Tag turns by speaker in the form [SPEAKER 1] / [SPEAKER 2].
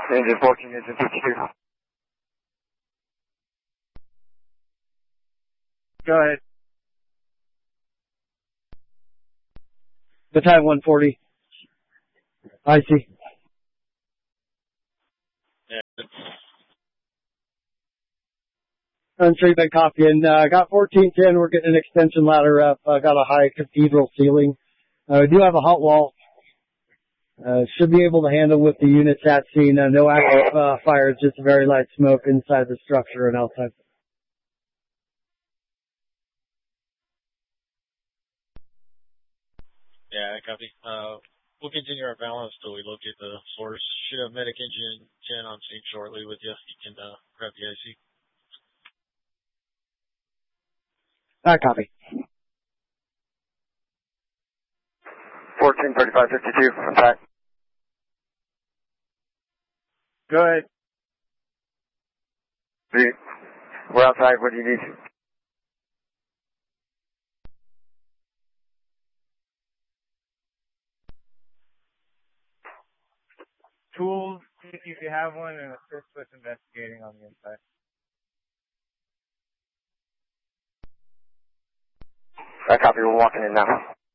[SPEAKER 1] Engine 14, engine 52.
[SPEAKER 2] Go ahead.
[SPEAKER 3] Battalion 140. I see.
[SPEAKER 4] Yeah.
[SPEAKER 3] I'm sure you've been copying. Got 1410. We're getting an extension ladder up. Got a high cathedral ceiling. We do have a hot wall. Should be able to handle with the units at scene. No active fires, just very light smoke inside the structure and outside.
[SPEAKER 4] Yeah, copy. We'll continue our balance till we locate the source. Should have medic engine 10 on scene shortly with you. You can grab the IC.
[SPEAKER 3] Copy.
[SPEAKER 1] 14, 35, 52, attack.
[SPEAKER 2] Go ahead.
[SPEAKER 1] We're outside. What do you need?
[SPEAKER 2] Tools, if you have one, and assist with investigating on the inside.
[SPEAKER 1] I copy. We're walking in now.